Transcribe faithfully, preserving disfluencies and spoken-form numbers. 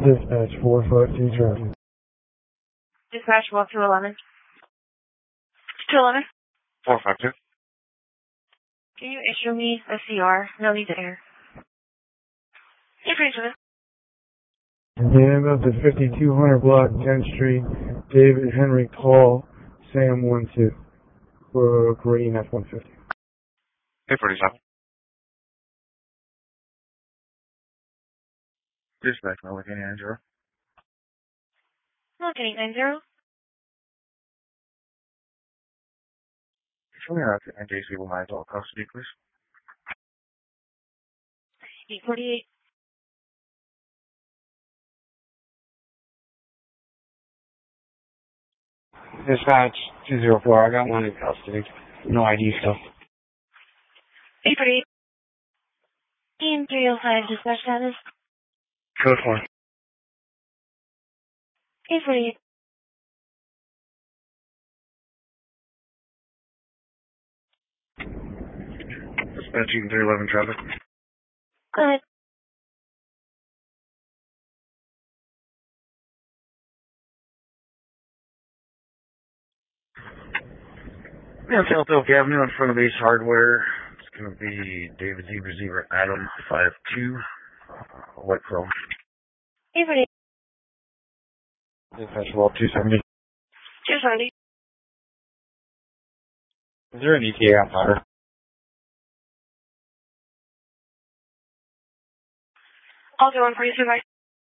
Dispatch four five two traffic. Dispatch one two eleven. two eleven. four five two. Can you issue me a C R? No need to air. You're free to it. And up to fifty-two hundred block, tenth Street, David Henry Call, Sam one two. For Green F one fifty. eight forty-seven. Dispatch, no, like any nine zero. Okay, eight nine zero. Show me out to N J C Ohio all custody, please. eight forty-eight. Dispatch two zero four, I got one in custody. No I D stuff. eight forty-eight. Team three oh five, dispatch status. Code four. eight forty-eight. Dispatching three eleven traffic. Go ahead. Yeah, South Oak Avenue in front of Ace Hardware. It's going to be David Zebra Zebra Adam five two. White Chrome. eight forty-eight. Dispatch roll two seventy. two seventy. Is there an E T A on fire? I'll do one for you, supervisor.